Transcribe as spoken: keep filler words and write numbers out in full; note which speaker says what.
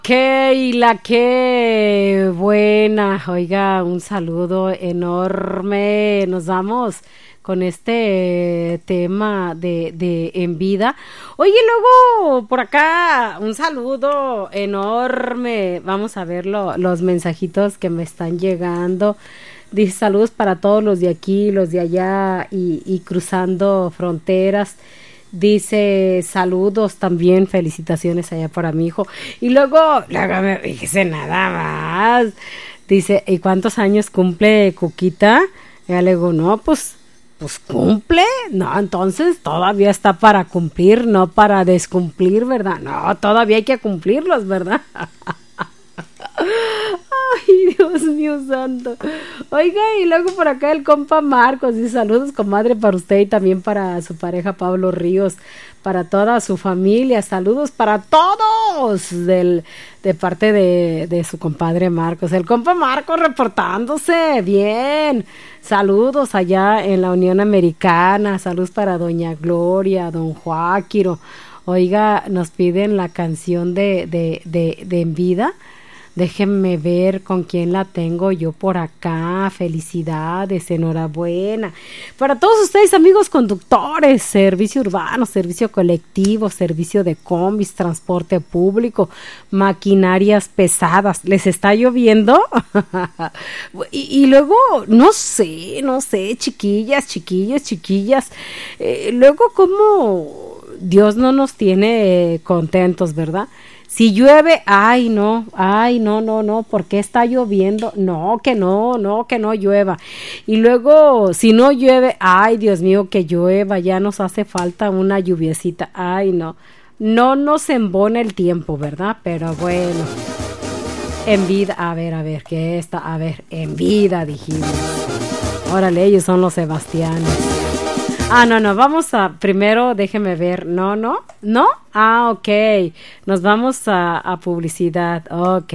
Speaker 1: Keila, qué buena. Oiga, un saludo enorme. Nos vamos con este tema de, de en vida. Oye, luego por acá un saludo enorme. Vamos a ver lo- los mensajitos que me están llegando. Dice saludos para todos los de aquí, los de allá y, y cruzando fronteras. Dice saludos también, felicitaciones allá para mi hijo. Y luego, luego me dice nada más. Dice, ¿y cuántos años cumple Cuquita? Y ya le digo, no, pues, pues cumple. No, entonces todavía está para cumplir, no para descumplir, ¿verdad? No, todavía hay que cumplirlos, ¿verdad? Ay, Dios mío santo. Oiga, y luego por acá el compa Marcos dice saludos, comadre, para usted y también para su pareja Pablo Ríos, para toda su familia, saludos para todos del, de parte de, de su compadre Marcos. El compa Marcos reportándose, bien. Saludos allá en la Unión Americana, saludos para doña Gloria, don Joaquiro. Oiga, nos piden la canción de, de, de, de En Vida. Déjenme ver con quién la tengo yo por acá. Felicidades, enhorabuena. Para todos ustedes, amigos conductores, servicio urbano, servicio colectivo, servicio de combis, transporte público, maquinarias pesadas. ¿Les está lloviendo? y, y luego, no sé, no sé, chiquillas, chiquillos, chiquillas. Eh, luego, ¿cómo Dios no nos tiene eh, contentos, verdad? Si llueve, ay no, ay no, no, no, ¿por qué está lloviendo? No, que no, no, que no llueva. Y luego, si no llueve, ay Dios mío, que llueva, ya nos hace falta una lluviecita. Ay no, no nos embona el tiempo, ¿verdad? Pero bueno, en vida, a ver, a ver, ¿qué está? A ver, en vida dijimos. Órale, ellos son los Sebastianes. Ah, no, no, vamos a, primero déjeme ver, no, no, no, ah, ok, nos vamos a, a publicidad, ok.